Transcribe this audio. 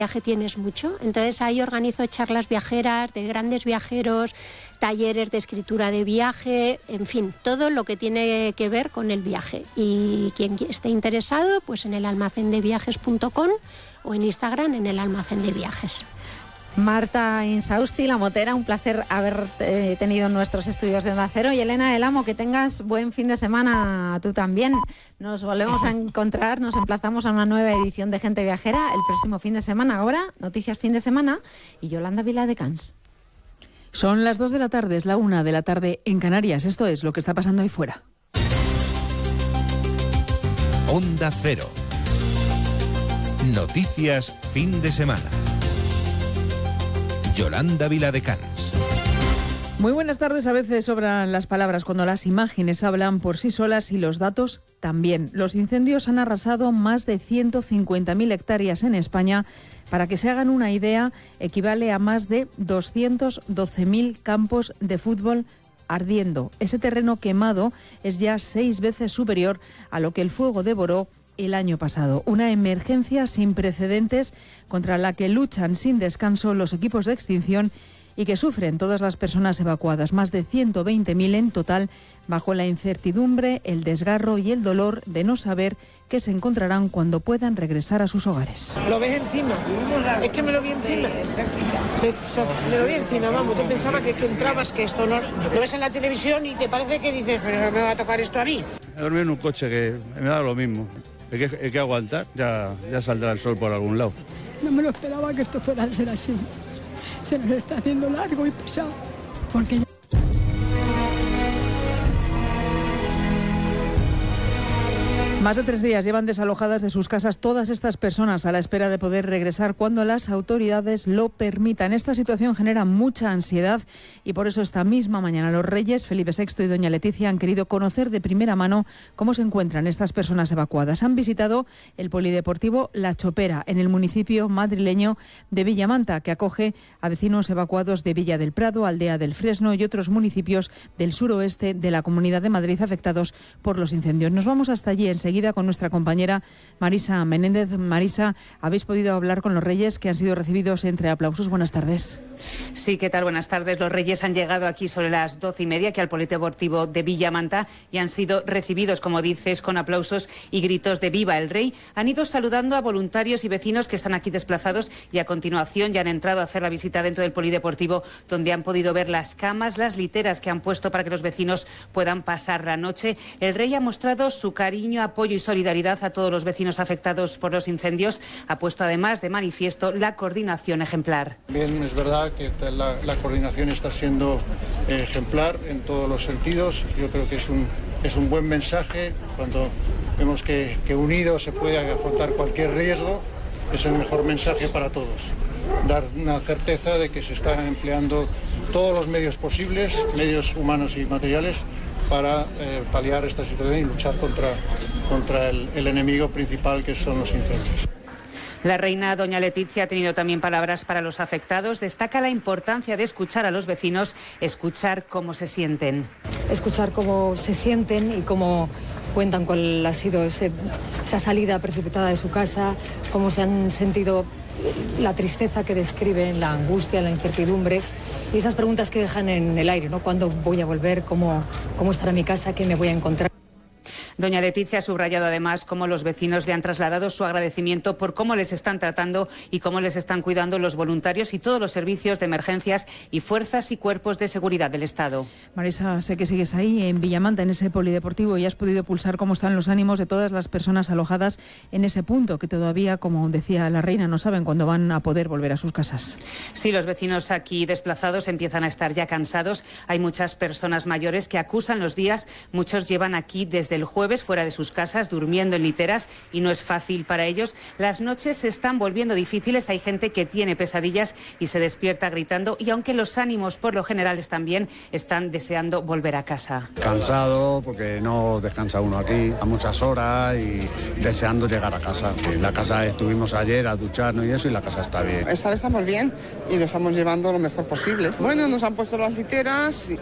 viaje tienes mucho. Entonces ahí organizo charlas viajeras de grandes viajeros, talleres de escritura de viaje, en fin, todo lo que tiene que ver con el viaje. Y quien esté interesado, pues en elalmacendeviajes.com o en Instagram en el almacén de viajes. Marta Insausti, la motera, un placer haber tenido en nuestros estudios de Onda Cero. Y Elena del Amo, que tengas buen fin de semana tú también. Nos volvemos a encontrar, nos emplazamos a una nueva edición de Gente Viajera el próximo fin de semana. Ahora, Noticias Fin de Semana y Yolanda Viladecans. Son las 2 de la tarde, es la 1 de la tarde en Canarias. Esto es lo que está pasando ahí fuera. Onda Cero. Noticias Fin de Semana. Yolanda Viladecans. Muy buenas tardes. A veces sobran las palabras cuando las imágenes hablan por sí solas y los datos también. Los incendios han arrasado más de 150.000 hectáreas en España. Para que se hagan una idea, equivale a más de 212.000 campos de fútbol ardiendo. Ese terreno quemado es ya 6 veces superior a lo que el fuego devoró el año pasado. Una emergencia sin precedentes contra la que luchan sin descanso los equipos de extinción y que sufren todas las personas evacuadas, más de 120.000 en total, bajo la incertidumbre, el desgarro y el dolor de no saber qué se encontrarán cuando puedan regresar a sus hogares. Lo ves encima, es que me lo vi encima, me lo vi encima, vamos, yo pensaba que entrabas, que esto no, lo ves en la televisión y te parece que dices, pero me va a tocar esto a mí. He dormido en un coche que me da lo mismo, hay que aguantar, ya saldrá el sol por algún lado. No me lo esperaba que esto fuera a ser así. Se nos está haciendo largo y pesado. Porque Más de 3 días llevan desalojadas de sus casas todas estas personas a la espera de poder regresar cuando las autoridades lo permitan. Esta situación genera mucha ansiedad y por eso esta misma mañana los Reyes, Felipe VI y doña Leticia, han querido conocer de primera mano cómo se encuentran estas personas evacuadas. Han visitado el polideportivo La Chopera en el municipio madrileño de Villamanta, que acoge a vecinos evacuados de Villa del Prado, Aldea del Fresno y otros municipios del suroeste de la Comunidad de Madrid afectados por los incendios. Nos vamos hasta allí enseguida con nuestra compañera Marisa Menéndez. Marisa, habéis podido hablar con los Reyes, que han sido recibidos entre aplausos. Buenas tardes. Sí, ¿qué tal? Buenas tardes. Los Reyes han llegado aquí sobre las 12:30, aquí al Polideportivo de Villamanta, y han sido recibidos, como dices, con aplausos y gritos de ¡Viva el Rey! Han ido saludando a voluntarios y vecinos que están aquí desplazados y a continuación ya han entrado a hacer la visita dentro del Polideportivo, donde han podido ver las camas, las literas que han puesto para que los vecinos puedan pasar la noche. El Rey ha mostrado su cariño, apoyo y solidaridad a todos los vecinos afectados por los incendios. Ha puesto además de manifiesto la coordinación ejemplar. Bien, es verdad que la coordinación está siendo ejemplar en todos los sentidos. Yo creo que es un buen mensaje cuando vemos que unidos se puede afrontar cualquier riesgo. Es el mejor mensaje para todos. Dar una certeza de que se están empleando todos los medios posibles, medios humanos y materiales, para paliar esta situación y luchar contra el enemigo principal, que son los incendios. La reina doña Leticia ha tenido también palabras para los afectados. Destaca la importancia de escuchar a los vecinos, escuchar cómo se sienten. Escuchar cómo se sienten y cómo cuentan cuál ha sido esa salida precipitada de su casa, cómo se han sentido, la tristeza que describen, la angustia, la incertidumbre y esas preguntas que dejan en el aire, ¿no? ¿Cuándo voy a volver? ¿Cómo estará mi casa? ¿Qué me voy a encontrar? Doña Leticia ha subrayado además cómo los vecinos le han trasladado su agradecimiento por cómo les están tratando y cómo les están cuidando los voluntarios y todos los servicios de emergencias y fuerzas y cuerpos de seguridad del Estado. Marisa, sé que sigues ahí en Villamanta, en ese polideportivo, y has podido pulsar cómo están los ánimos de todas las personas alojadas en ese punto, que todavía, como decía la reina, no saben cuándo van a poder volver a sus casas. Sí, los vecinos aquí desplazados empiezan a estar ya cansados. Hay muchas personas mayores que acusan los días. Muchos llevan aquí desde el jueves fuera de sus casas, durmiendo en literas, y no es fácil para ellos. Las noches se están volviendo difíciles, hay gente que tiene pesadillas y se despierta gritando, y aunque los ánimos por lo general están bien, están deseando volver a casa. Cansado porque no descansa uno aquí a muchas horas y deseando llegar a casa. En la casa estuvimos ayer a ducharnos y eso, y la casa está bien. Estamos bien y lo estamos llevando lo mejor posible. Bueno, nos han puesto las literas